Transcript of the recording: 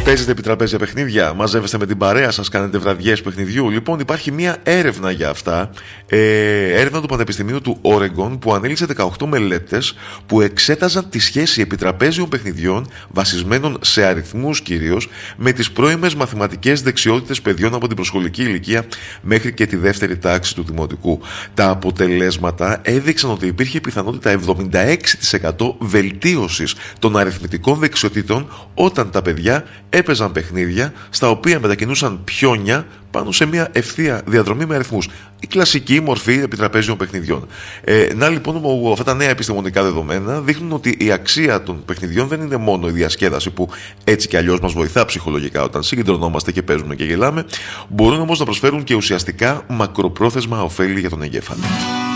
Παίζετε επιτραπέζια παιχνίδια, μαζεύεστε με την παρέα σας, κάνετε βραδιές παιχνιδιού. Λοιπόν, υπάρχει μια έρευνα για αυτά. Έρευνα του Πανεπιστημίου του Όρεγκον που ανέλησε 18 μελέτες που εξέταζαν τη σχέση επιτραπέζιων παιχνιδιών βασισμένων σε αριθμούς κυρίως με τις πρώιμες μαθηματικές δεξιότητες παιδιών από την προσχολική ηλικία μέχρι και τη δεύτερη τάξη του δημοτικού. Τα αποτελέσματα έδειξαν ότι υπήρχε πιθανότητα 76% βελτίωσης των αριθμητικών δεξιοτήτων όταν τα παιδιά έπαιζαν παιχνίδια στα οποία μετακινούσαν πιόνια πάνω σε μια ευθεία διαδρομή με αριθμούς. Η κλασική μορφή επιτραπέζιων παιχνιδιών. Να λοιπόν, αυτά τα νέα επιστημονικά δεδομένα δείχνουν ότι η αξία των παιχνιδιών δεν είναι μόνο η διασκέδαση που έτσι κι αλλιώς μας βοηθά ψυχολογικά όταν συγκεντρωνόμαστε και παίζουμε και γελάμε, μπορούν όμως να προσφέρουν και ουσιαστικά μακροπρόθεσμα ωφέλη για τον εγκέφαλο.